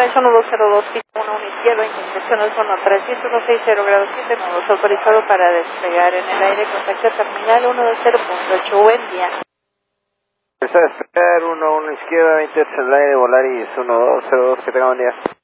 Es 1202, pista 1 izquierda, inclinación al zono 360 grados 7, nodos autorizado para despegar en el aire, contacto terminal 120.8, buen día. Empezar a despegar 1 izquierda, 28 en el aire, Volaris 1202, que tenga buen día.